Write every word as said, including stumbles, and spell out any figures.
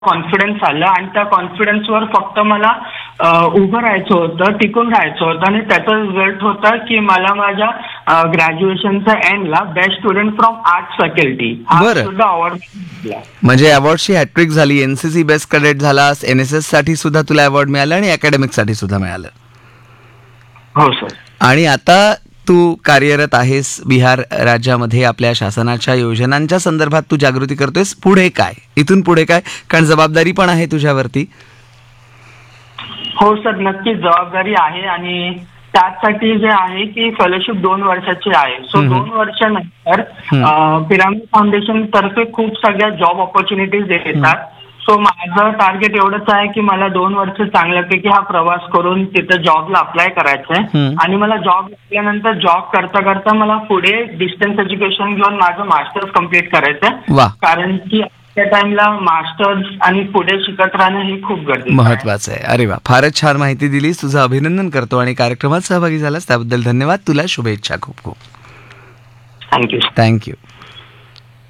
Confidence आलं आणि त्या कॉन्फिडन्सवर फक्त मला अ, उभं राहायचं होतं, टिकून राहायचं होतं आणि त्याचा रिझल्ट होता की मला माझ्या ग्रॅज्युएशनच्या एंडला best student from arts faculty हा बरं. सुद्धा अवॉर्ड मिळाला. म्हणजे अवॉर्डची हॅट्रिक झाली. एनसीसी बेस्ट कॅडेट झालास, एनएसएस साठी सुद्धा तुला अवॉर्ड मिळाला आणि अकॅडमिक साठी सुद्धा मिळालं. हो सर. आणि आता तू कार्यरत आहेस बिहार राज्यामध्ये. आपल्या शासनाच्या योजनांच्या संदर्भात तू जागृती करतोयस. पुढे काय, इथून पुढे काय, कारण जबाबदारी पण आहे तुझ्यावरती. हो सर, नक्कीच जबाबदारी आहे आणि त्यासाठी जे आहे की फेलोशिप दोन वर्षाची आहे. सो हम्म. दोन वर्षानंतर पिरामिड फाउंडेशन तर्फे खूप सगळ्या जॉब ऑपॉर्च्युनिटीज देतात. सो माझं टार्गेट एवढंच आहे की मला दोन वर्ष चांगल्यापैकी हा प्रवास करून तिथं जॉबला अप्लाय करायचा आहे हम्म. आणि मला जॉब लागल्यानंतर जॉब करता करता मला पुढे डिस्टन्स एज्युकेशन घेऊन माझं मास्टर्स कम्प्लीट करायचं आहे. वा, कारण की त्या टाइमला मास्टर्स आणि पुढे शिकत राहणं हे खूप गरजेचं आहे. महत्वाचं आहे. अरे वा, फारच छान माहिती दिलीस. तुझं अभिनंदन करतो आणि कार्यक्रमात सहभागी झालास त्याबद्दल धन्यवाद. तुला शुभेच्छा खूप खूप. थँक्यू. थँक्यू.